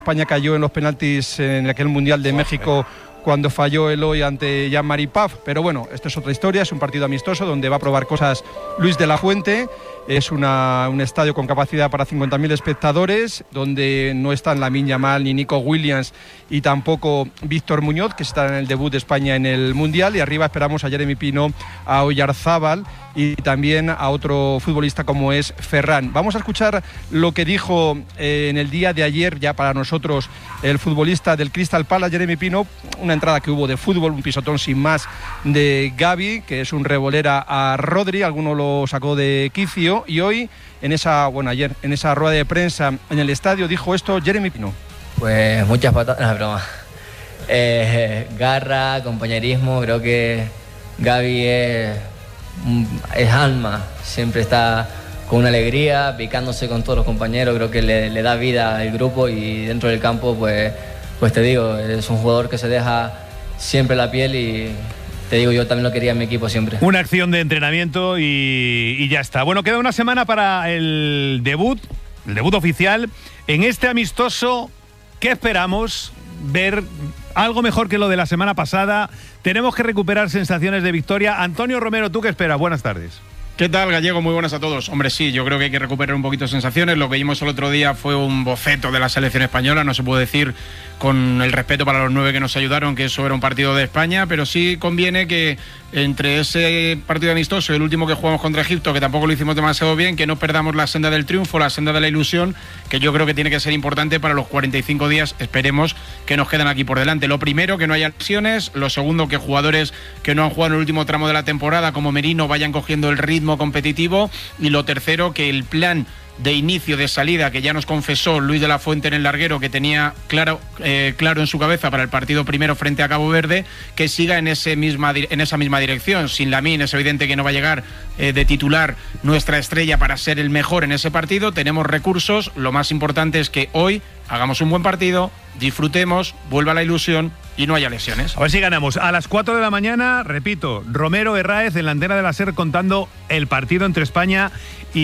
España cayó en los penaltis en aquel Mundial de México cuando falló Eloy ante Jean-Marie Paf, pero bueno, esto es otra historia, es un partido amistoso donde va a probar cosas Luis de la Fuente. Es un estadio con capacidad para 50.000 espectadores, donde no están Lamine Yamal ni Nico Williams y tampoco Víctor Muñoz, que está en el debut de España en el Mundial, y arriba esperamos a Jeremy Pino, a Oyarzábal y también a otro futbolista como es Ferran. Vamos a escuchar lo que dijo en el día de ayer, ya para nosotros, el futbolista del Crystal Palace, Jeremy Pino, una entrada que hubo de fútbol, un pisotón sin más de Gavi, que es un revolera a Rodri, alguno lo sacó de quicio, y hoy, ayer, en esa rueda de prensa en el estadio, dijo esto Jeremy Pino. Pues muchas patadas, no, broma. Garra, compañerismo, creo que Gavi es alma, siempre está con una alegría, picándose con todos los compañeros, creo que le da vida al grupo, y dentro del campo, pues te digo, es un jugador que se deja siempre la piel, y te digo, yo también lo quería en mi equipo siempre. Una acción de entrenamiento y ya está. Bueno, queda una semana para el debut oficial. En este amistoso, ¿qué esperamos? ¿Ver algo mejor que lo de la semana pasada? ¿Tenemos que recuperar sensaciones de victoria? Antonio Romero, ¿tú qué esperas? Buenas tardes. ¿Qué tal, Gallego? Muy buenas a todos. Hombre, sí, yo creo que hay que recuperar un poquito de sensaciones. Lo que vimos el otro día fue un boceto de la selección española. No se puede decir, con el respeto para los 9 que nos ayudaron, que eso era un partido de España, pero sí conviene que entre ese partido amistoso y el último que jugamos contra Egipto, que tampoco lo hicimos demasiado bien, que no perdamos la senda del triunfo, la senda de la ilusión, que yo creo que tiene que ser importante para los 45 días, esperemos, que nos quedan aquí por delante. Lo primero, que no haya lesiones. Lo segundo, que jugadores que no han jugado en el último tramo de la temporada, como Merino, vayan cogiendo el ritmo competitivo. Y lo tercero, que el plan de inicio, de salida, que ya nos confesó Luis de la Fuente en el larguero, que tenía claro en su cabeza para el partido primero frente a Cabo Verde, que siga en esa misma dirección. Sin Lamine es evidente que no va a llegar de titular nuestra estrella para ser el mejor en ese partido. Tenemos recursos, lo más importante es que hoy hagamos un buen partido, disfrutemos, vuelva la ilusión y no haya lesiones. A ver si ganamos. A las 4 de la mañana, repito, Romero Herráez en la antena de la SER contando el partido entre España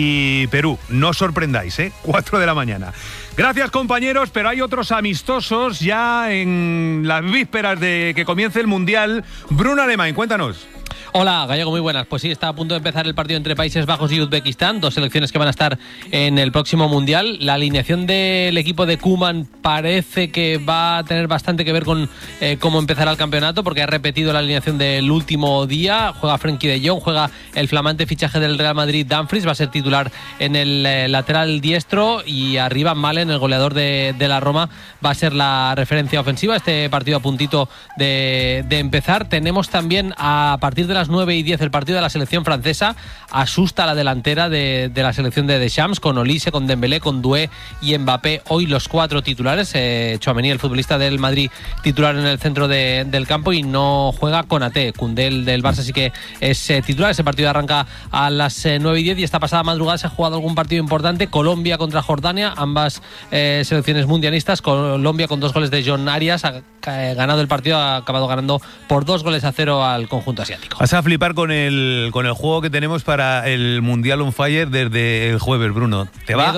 y Perú. No os sorprendáis, 4 de la mañana. Gracias, compañeros, pero hay otros amistosos ya en las vísperas de que comience el Mundial. Bruno Alemán, cuéntanos. Hola, Gallego, muy buenas. Pues sí, está a punto de empezar el partido entre Países Bajos y Uzbekistán, dos selecciones que van a estar en el próximo Mundial. La alineación del equipo de Koeman parece que va a tener bastante que ver con cómo empezará el campeonato, porque ha repetido la alineación del último día. Juega Frenkie de Jong, juega el flamante fichaje del Real Madrid, Dumfries, va a ser titular en el lateral diestro, y arriba Malen, el goleador de la Roma, va a ser la referencia ofensiva. Este partido a puntito de empezar. Tenemos también a partir de las 9:10 el partido de la selección francesa. Asusta la delantera de la selección de Deschamps, con Olise, con Dembélé, con Doué y Mbappé. Hoy los 4 titulares. Tchouaméni, el futbolista del Madrid, titular en el centro del campo, y no juega Konaté. Koundé, del Barça, sí que es titular. Ese partido arranca a las 9:10, y esta pasada madrugada se ha jugado algún partido importante. Colombia contra Jordania, ambas selecciones mundialistas. Colombia, con 2 goles de John Arias, ha ganado el partido, ha acabado ganando por 2-0 al conjunto asiático. Vas a flipar con el juego que tenemos para el Mundial on Fire desde el jueves, Bruno. Te va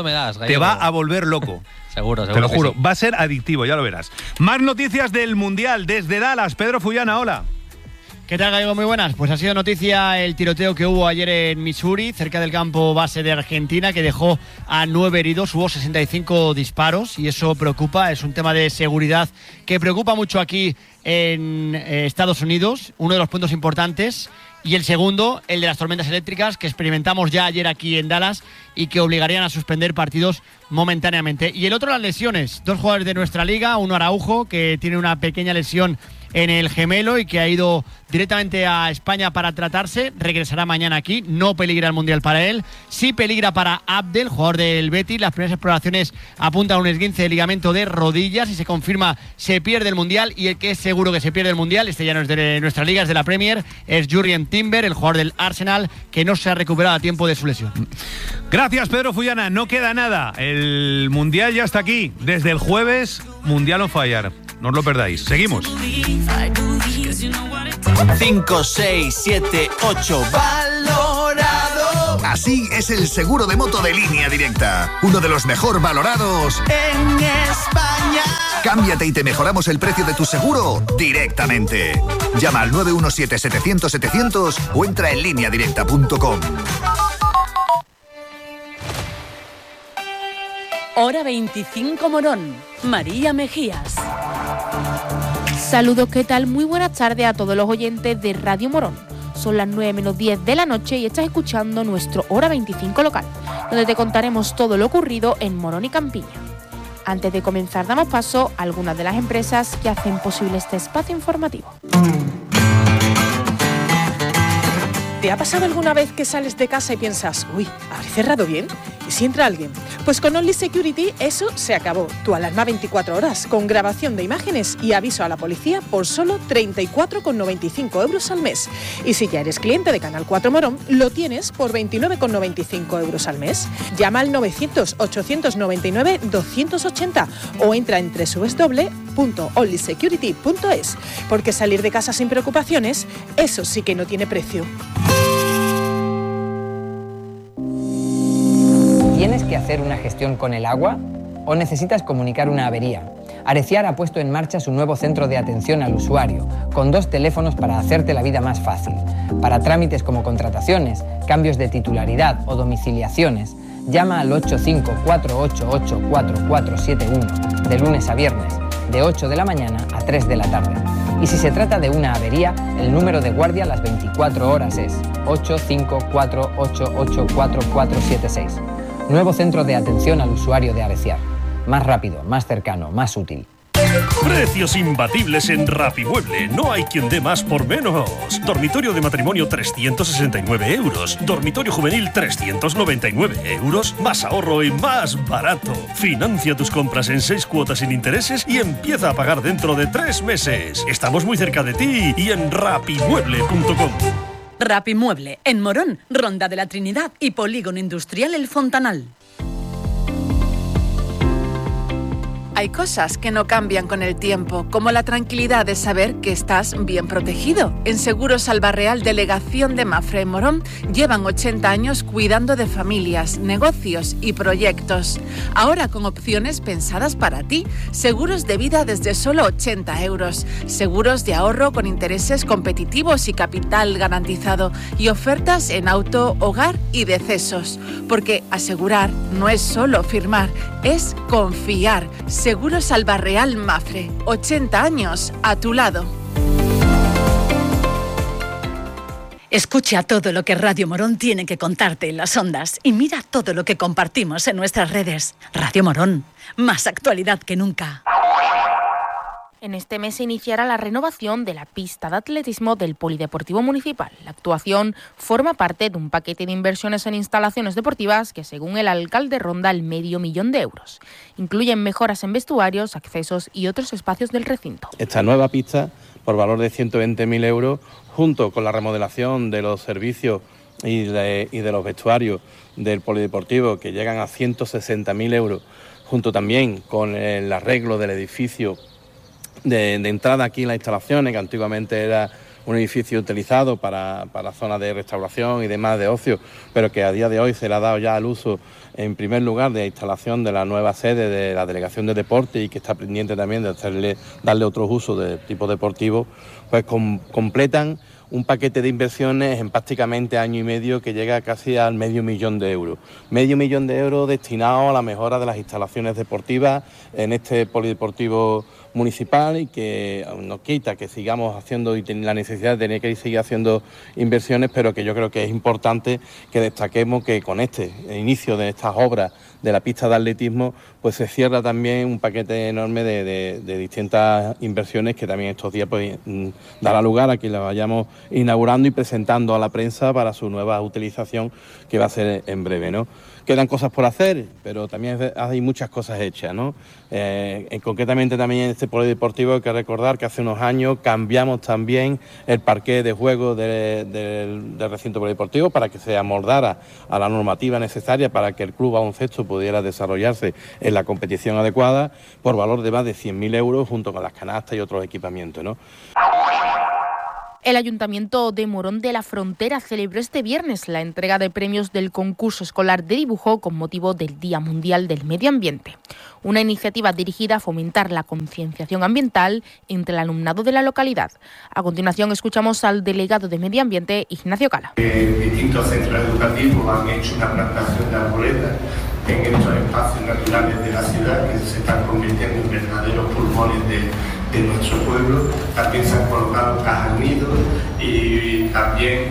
a volver loco. Seguro. Te lo juro. Sí. Va a ser adictivo, ya lo verás. Más noticias del Mundial desde Dallas. Pedro Fullana, hola. ¿Qué tal, Gallego? Muy buenas. Pues ha sido noticia el tiroteo que hubo ayer en Missouri, cerca del campo base de Argentina, que dejó a 9 heridos. Hubo 65 disparos y eso preocupa. Es un tema de seguridad que preocupa mucho aquí en Estados Unidos. Uno de los puntos importantes. Y el segundo, el de las tormentas eléctricas, que experimentamos ya ayer aquí en Dallas y que obligarían a suspender partidos momentáneamente. Y el otro, las lesiones. 2 jugadores de nuestra liga, uno Araujo, que tiene una pequeña lesión en el gemelo y que ha ido directamente a España para tratarse. Regresará mañana aquí. No peligra el Mundial para él. Sí peligra para Abdel, jugador del Betis. Las primeras exploraciones apuntan a un esguince de ligamento de rodillas. Si se confirma, se pierde el Mundial. Y el que es seguro que se pierde el Mundial, este ya no es de nuestra liga, es de la Premier, es Jurrien Timber, el jugador del Arsenal, que no se ha recuperado a tiempo de su lesión. Gracias, Pedro Fullana. No queda nada. El Mundial ya está aquí. Desde el jueves, Mundial on Fire. No os lo perdáis. Seguimos. 5, 6, 7, 8. Valorado. Así es el seguro de moto de Línea Directa. Uno de los mejor valorados en España. Cámbiate y te mejoramos el precio de tu seguro directamente. Llama al 917-700-700 o entra en lineadirecta.com. Hora 25 Morón. María Mejías. Saludos, ¿qué tal? Muy buenas tardes a todos los oyentes de Radio Morón. Son las 9 menos 10 de la noche y estás escuchando nuestro Hora 25 local, donde te contaremos todo lo ocurrido en Morón y Campiña. Antes de comenzar, damos paso a algunas de las empresas que hacen posible este espacio informativo. ¿Te ha pasado alguna vez que sales de casa y piensas, uy, ¿habré cerrado bien? ¿Y si entra alguien? Pues con Only Security eso se acabó. Tu alarma 24 horas, con grabación de imágenes y aviso a la policía por solo 34,95 euros al mes. Y si ya eres cliente de Canal 4 Morón, lo tienes por 29,95 euros al mes. Llama al 900-899-280 o entra en www.onlysecurity.es, porque salir de casa sin preocupaciones, eso sí que no tiene precio. ¿Tienes que hacer una gestión con el agua o necesitas comunicar una avería? Areciar ha puesto en marcha su nuevo centro de atención al usuario, con 2 teléfonos para hacerte la vida más fácil. Para trámites como contrataciones, cambios de titularidad o domiciliaciones, llama al 854884471 de lunes a viernes, de 8 de la mañana a 3 de la tarde. Y si se trata de una avería, el número de guardia a las 24 horas es 854884476. Nuevo centro de atención al usuario de Areciar. Más rápido, más cercano, más útil. Precios imbatibles en Rapimueble. No hay quien dé más por menos. Dormitorio de matrimonio 369 euros. Dormitorio juvenil 399 euros. Más ahorro y más barato. Financia tus compras en 6 cuotas sin intereses y empieza a pagar dentro de 3 meses. Estamos muy cerca de ti y en rapimueble.com. Rapimueble, en Morón, Ronda de la Trinidad y Polígono Industrial El Fontanal. Hay cosas que no cambian con el tiempo, como la tranquilidad de saber que estás bien protegido. En Seguros Albarreal, delegación de Mafre en Morón, llevan 80 años cuidando de familias, negocios y proyectos. Ahora con opciones pensadas para ti. Seguros de vida desde solo 80 euros. Seguros de ahorro con intereses competitivos y capital garantizado. Y ofertas en auto, hogar y decesos. Porque asegurar no es solo firmar, es confiar. Seguros Albarreal Mafre, 80 años a tu lado. Escucha todo lo que Radio Morón tiene que contarte en las ondas y mira todo lo que compartimos en nuestras redes. Radio Morón, más actualidad que nunca. En este mes se iniciará la renovación de la pista de atletismo del Polideportivo Municipal. La actuación forma parte de un paquete de inversiones en instalaciones deportivas que, según el alcalde, ronda el $500,000 de euros. Incluyen mejoras en vestuarios, accesos y otros espacios del recinto. Esta nueva pista, por valor de 120.000 euros, junto con la remodelación de los servicios y de los vestuarios del Polideportivo, que llegan a 160.000 euros, junto también con el arreglo del edificio de entrada aquí en las instalaciones, que antiguamente era un edificio utilizado para zonas de restauración y demás de ocio, pero que a día de hoy se le ha dado ya al uso, en primer lugar, de instalación de la nueva sede de la Delegación de Deporte, y que está pendiente también de darle otros usos de tipo deportivo, pues completan un paquete de inversiones en prácticamente año y medio que llega casi al $500,000 de euros. $500,000 de euros destinados a la mejora de las instalaciones deportivas en este polideportivo municipal, y que nos quita que sigamos haciendo y la necesidad de tener que seguir haciendo inversiones, pero que yo creo que es importante que destaquemos que con este inicio de estas obras de la pista de atletismo, pues se cierra también un paquete enorme de distintas inversiones que también estos días pues dará lugar a que la vayamos inaugurando y presentando a la prensa para su nueva utilización, que va a ser en breve, ¿no? Quedan cosas por hacer, pero también hay muchas cosas hechas, ¿no? Concretamente también en este polideportivo hay que recordar que hace unos años cambiamos también el parqué de juego del recinto polideportivo para que se amoldara a la normativa necesaria para que el club baloncesto pudiera desarrollarse en la competición adecuada, por valor de más de 100.000 euros, junto con las canastas y otros equipamientos, ¿no? El Ayuntamiento de Morón de la Frontera celebró este viernes la entrega de premios del concurso escolar de dibujo con motivo del Día Mundial del Medio Ambiente. Una iniciativa dirigida a fomentar la concienciación ambiental entre el alumnado de la localidad. A continuación escuchamos al delegado de Medio Ambiente, Ignacio Cala. Distintos centros educativos han hecho una plantación de arboledas en estos espacios naturales de la ciudad que se están convirtiendo en verdaderos pulmones de nuestro pueblo. También se han colocado cajas nidos y también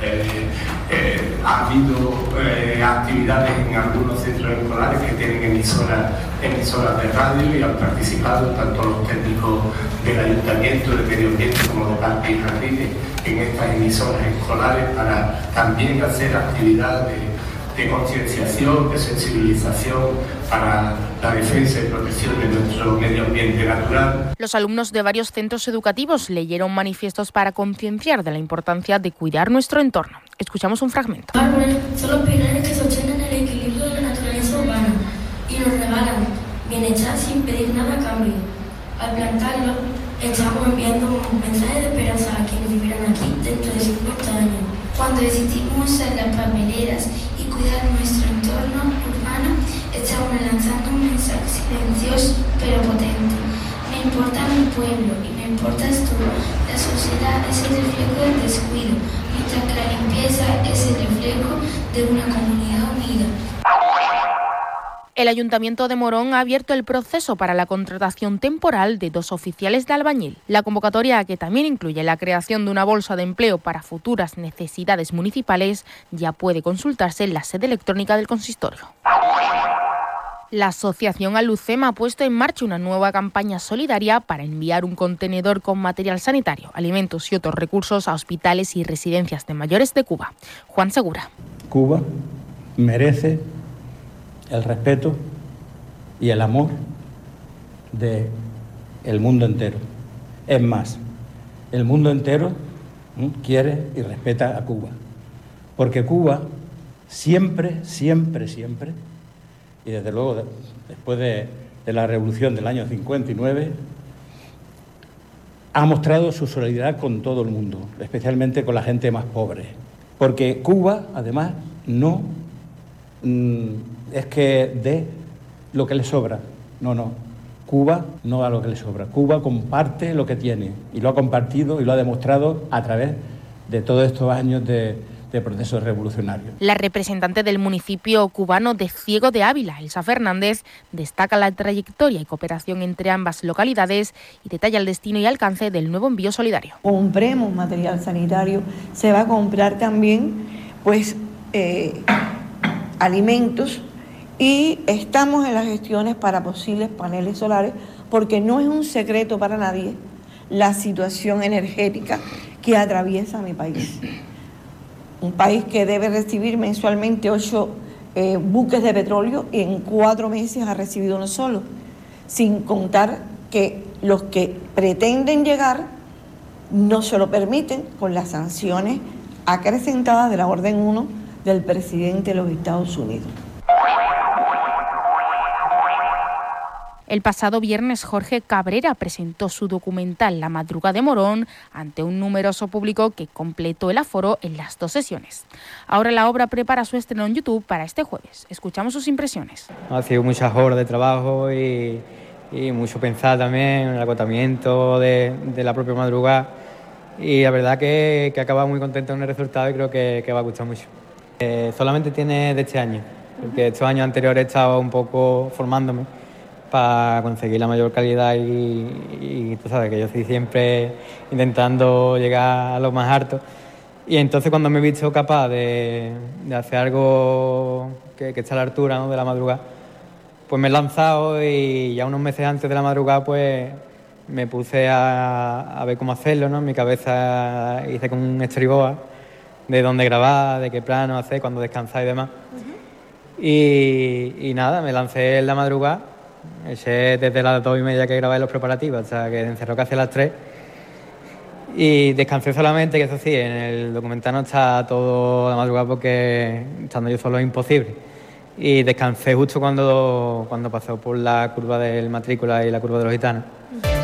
ha habido actividades en algunos centros escolares que tienen emisoras de radio y han participado tanto los técnicos del Ayuntamiento de Medio Ambiente como de Parques y Jardines en estas emisoras escolares para también hacer actividades de concienciación, de sensibilización para la defensa y protección de nuestro medio ambiente natural. Los alumnos de varios centros educativos leyeron manifiestos para concienciar de la importancia de cuidar nuestro entorno. Escuchamos un fragmento. Los árboles son los pilares que sostienen el equilibrio de la naturaleza urbana y nos regalan bienestar sin pedir nada a cambio. Al plantarlos, estamos enviando un mensaje de esperanza a quienes vivirán aquí dentro de 50 años. Cuando decidimos usar las papeleras y cuidar nuestro entorno urbano, estamos lanzando un mensaje silencioso pero potente. Me importa mi pueblo y me importas tú. La sociedad es el reflejo del descuido, mientras que la limpieza es el reflejo de una comunidad unida. El Ayuntamiento de Morón ha abierto el proceso para la contratación temporal de 2 oficiales de albañil. La convocatoria, que también incluye la creación de una bolsa de empleo para futuras necesidades municipales, ya puede consultarse en la sede electrónica del consistorio. La asociación Alucema ha puesto en marcha una nueva campaña solidaria para enviar un contenedor con material sanitario, alimentos y otros recursos a hospitales y residencias de mayores de Cuba. Juan Segura. Cuba merece el respeto y el amor del mundo entero. Es más, el mundo entero quiere y respeta a Cuba, porque Cuba siempre, y desde luego después de la revolución del año 59, ha mostrado su solidaridad con todo el mundo, especialmente con la gente más pobre, porque Cuba, además, no es que dé lo que le sobra, no. Cuba no da lo que le sobra. Cuba comparte lo que tiene y lo ha compartido y lo ha demostrado a través de todos estos años de procesos revolucionarios. La representante del municipio cubano de Ciego de Ávila, Elsa Fernández, destaca la trayectoria y cooperación entre ambas localidades y detalla el destino y alcance del nuevo envío solidario. Compremos material sanitario, se va a comprar también alimentos y estamos en las gestiones para posibles paneles solares porque no es un secreto para nadie la situación energética que atraviesa mi país. Un país que debe recibir mensualmente 8 buques de petróleo y en 4 meses ha recibido uno solo, sin contar que los que pretenden llegar no se lo permiten con las sanciones acrecentadas de la Orden 1 del presidente de los Estados Unidos. El pasado viernes, Jorge Cabrera presentó su documental La Madruga de Morón ante un numeroso público que completó el aforo en las 2 sesiones. Ahora la obra prepara su estreno en YouTube para este jueves. Escuchamos sus impresiones. Ha sido muchas horas de trabajo y mucho pensar también, el agotamiento de la propia madrugada. Y la verdad que he acabado muy contento con el resultado y creo que va a gustar mucho. Solamente tiene de este año, porque estos años anteriores he estado un poco formándome para conseguir la mayor calidad y tú sabes que yo estoy siempre intentando llegar a lo más alto. Y entonces cuando me he visto capaz de hacer algo que está a la altura, ¿no?, de la madrugada, pues me he lanzado y ya unos meses antes de la madrugada pues me puse a ver cómo hacerlo, ¿no? En mi cabeza hice con un storyboard de dónde grabar, de qué plano hacer, cuándo descansar y demás. Y nada, me lancé en la madrugada. Eché desde las 2:30 que grabé los preparativos hasta que encerró casi a las 3 y descansé solamente, que eso sí, en el documental no está todo la madrugada porque estando yo solo es imposible, y descansé justo cuando pasó por la curva del Matrícula y la curva de los Gitanos.